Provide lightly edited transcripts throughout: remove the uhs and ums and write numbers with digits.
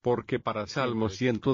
Porque para Salmo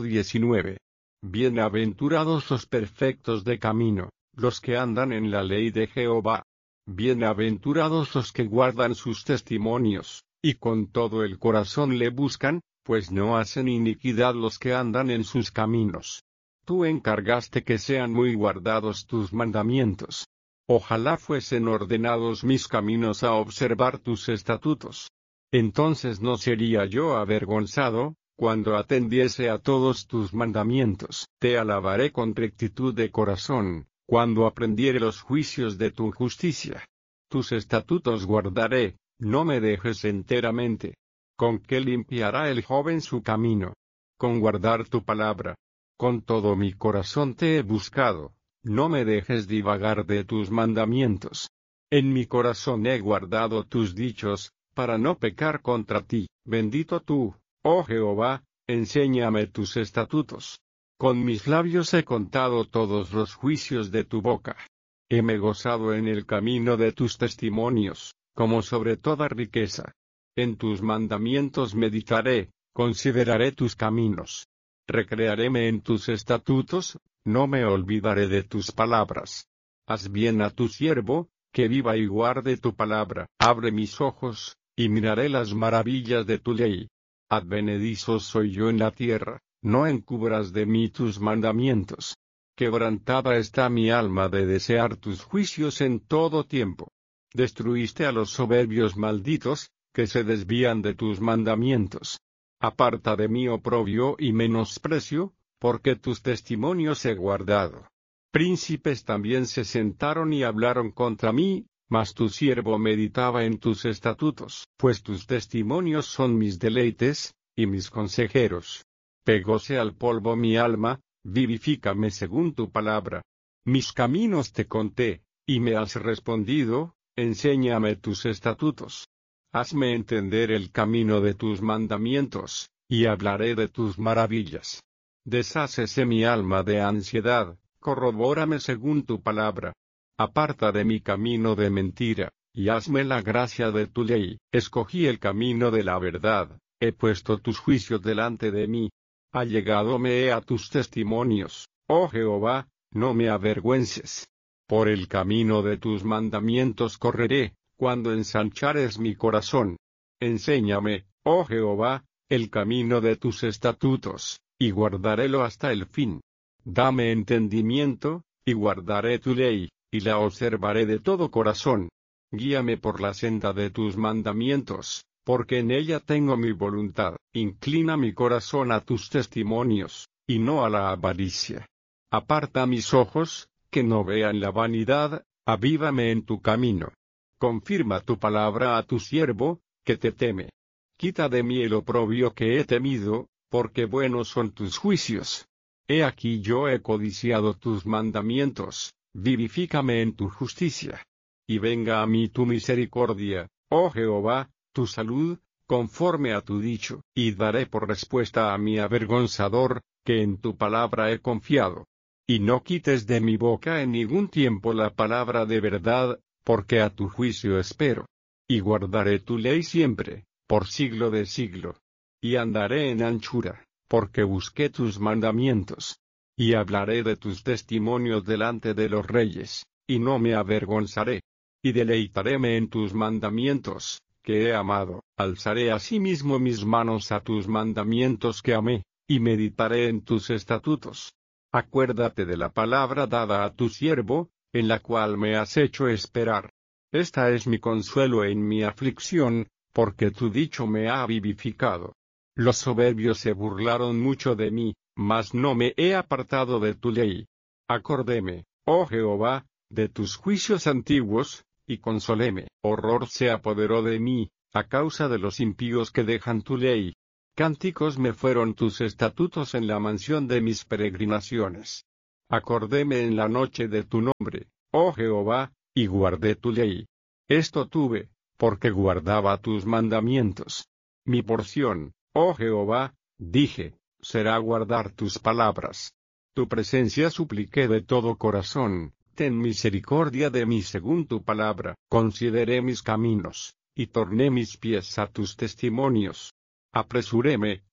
119. Bienaventurados los perfectos de camino, los que andan en la ley de Jehová. Bienaventurados los que guardan sus testimonios, y con todo el corazón le buscan, pues no hacen iniquidad los que andan en sus caminos. Tú encargaste que sean muy guardados tus mandamientos. Ojalá fuesen ordenados mis caminos a observar tus estatutos. Entonces no sería yo avergonzado, cuando atendiese a todos tus mandamientos. Te alabaré con rectitud de corazón, cuando aprendiere los juicios de tu justicia. Tus estatutos guardaré, no me dejes enteramente. ¿Con qué limpiará el joven su camino? Con guardar tu palabra. Con todo mi corazón te he buscado, no me dejes divagar de tus mandamientos. En mi corazón he guardado tus dichos, para no pecar contra ti. Bendito tú, oh Jehová, enséñame tus estatutos. Con mis labios he contado todos los juicios de tu boca. Heme gozado en el camino de tus testimonios, como sobre toda riqueza. En tus mandamientos meditaré, consideraré tus caminos. Recrearéme en tus estatutos, no me olvidaré de tus palabras. Haz bien a tu siervo, que viva y guarde tu palabra. Abre mis ojos, y miraré las maravillas de tu ley. Advenedizo soy yo en la tierra, no encubras de mí tus mandamientos. Quebrantada está mi alma de desear tus juicios en todo tiempo. Destruiste a los soberbios malditos, que se desvían de tus mandamientos. Aparta de mí oprobio y menosprecio, porque tus testimonios he guardado. Príncipes también se sentaron y hablaron contra mí, mas tu siervo meditaba en tus estatutos. Pues tus testimonios son mis deleites, y mis consejeros. Pegóse al polvo mi alma, vivifícame según tu palabra. Mis caminos te conté, y me has respondido, enséñame tus estatutos. Hazme entender el camino de tus mandamientos, y hablaré de tus maravillas. Deshácese mi alma de ansiedad, corrobórame según tu palabra. Aparta de mi camino de mentira, y hazme la gracia de tu ley. Escogí el camino de la verdad, he puesto tus juicios delante de mí. Allegádome he a tus testimonios, oh Jehová, no me avergüences. Por el camino de tus mandamientos correré, cuando ensanchares mi corazón. Enséñame, oh Jehová, el camino de tus estatutos, y guardarélo hasta el fin. Dame entendimiento, y guardaré tu ley, y la observaré de todo corazón. Guíame por la senda de tus mandamientos, porque en ella tengo mi voluntad. Inclina mi corazón a tus testimonios, y no a la avaricia. Aparta mis ojos, que no vean la vanidad, avívame en tu camino. Confirma tu palabra a tu siervo, que te teme. Quita de mí el oprobio que he temido, porque buenos son tus juicios. He aquí yo he codiciado tus mandamientos, vivifícame en tu justicia. Y venga a mí tu misericordia, oh Jehová, tu salud, conforme a tu dicho, y daré por respuesta a mi avergonzador, que en tu palabra he confiado. Y no quites de mi boca en ningún tiempo la palabra de verdad, porque a tu juicio espero. Y guardaré tu ley siempre, por siglo de siglo. Y andaré en anchura, porque busqué tus mandamientos. Y hablaré de tus testimonios delante de los reyes, y no me avergonzaré. Y deleitaréme en tus mandamientos, que he amado. Alzaré asimismo mis manos a tus mandamientos que amé, y meditaré en tus estatutos. Acuérdate de la palabra dada a tu siervo, en la cual me has hecho esperar. Esta es mi consuelo en mi aflicción, porque tu dicho me ha vivificado. Los soberbios se burlaron mucho de mí, mas no me he apartado de tu ley. Acordéme, oh Jehová, de tus juicios antiguos, y consoléme. Horror se apoderó de mí, a causa de los impíos que dejan tu ley. Cánticos me fueron tus estatutos en la mansión de mis peregrinaciones. Acordéme en la noche de tu nombre, oh Jehová, y guardé tu ley. Esto tuve, porque guardaba tus mandamientos. Mi porción, oh Jehová, dije, será guardar tus palabras. Tu presencia supliqué de todo corazón, ten misericordia de mí según tu palabra. Consideré mis caminos, y torné mis pies a tus testimonios. Apresuréme,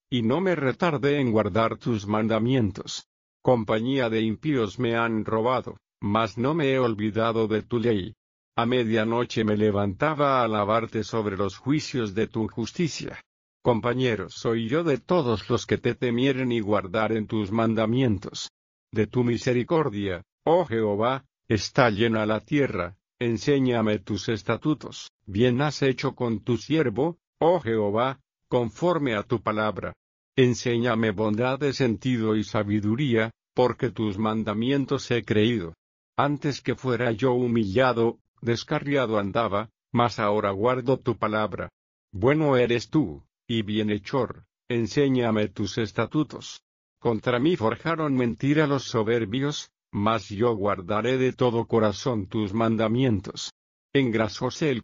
y no me retardé en guardar tus mandamientos. Compañía de impíos me han robado, mas no me he olvidado de tu ley. A medianoche me levantaba a alabarte sobre los juicios de tu justicia. Compañero soy yo de todos los que te temieren y guardaren tus mandamientos. De tu misericordia, oh Jehová, está llena la tierra, enséñame tus estatutos. Bien has hecho con tu siervo, oh Jehová, conforme a tu palabra. Enséñame bondad de sentido y sabiduría, porque tus mandamientos he creído. Antes que fuera yo humillado, descarriado andaba, mas ahora guardo tu palabra. Bueno eres tú, y bienhechor, enséñame tus estatutos. Contra mí forjaron mentira los soberbios, mas yo guardaré de todo corazón tus mandamientos. Engrasóse el